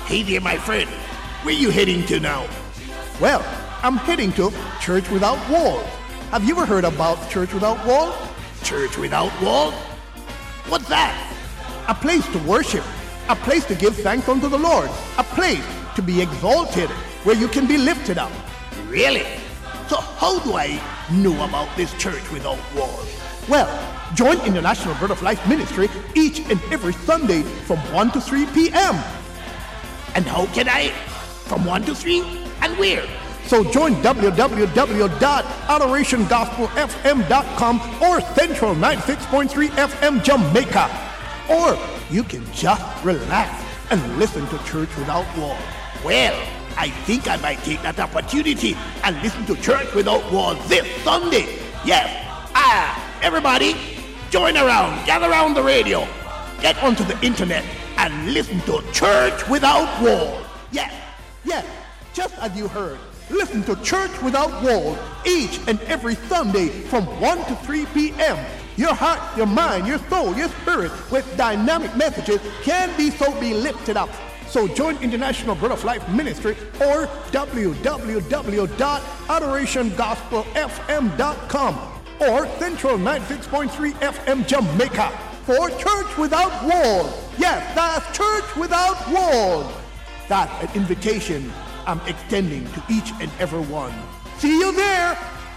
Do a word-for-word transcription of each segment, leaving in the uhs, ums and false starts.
Hey there, my friend. Where you heading to now? Well, I'm heading to Church Without Walls. Have you ever heard about Church Without Walls? Church Without Walls? What's that? A place to worship, a place to give thanks unto the Lord, a place to be exalted, where you can be lifted up. Really? So how do I know about this Church Without Walls? Well, join International Bread of Life Ministry each and every Sunday from one to three p.m. And how can I? From one to three? And where? So join w w w dot adoration gospel f m dot com or Central ninety-six point three F M Jamaica. Or you can just relax and listen to Church Without Walls. Well, I think I might take that opportunity and listen to Church Without Walls this Sunday. Yes. Ah, everybody, join around, gather around the radio, get onto the internet and listen to Church Without Walls. Yes. Yes, just as you heard. Listen to Church Without Walls each and every Sunday from one to three p.m. Your heart, your mind, your soul, your spirit with dynamic messages can be so be lifted up. So join International Bread of Life Ministry or w w w dot adoration gospel f m dot com or Central ninety-six point three F M Jamaica for Church Without Walls. Yes, that's Church Without Walls. That's an invitation I'm extending to each and every one. See you there.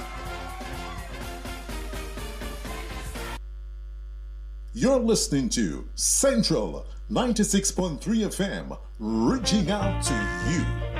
You're listening to Central ninety-six point three F M, reaching out to you.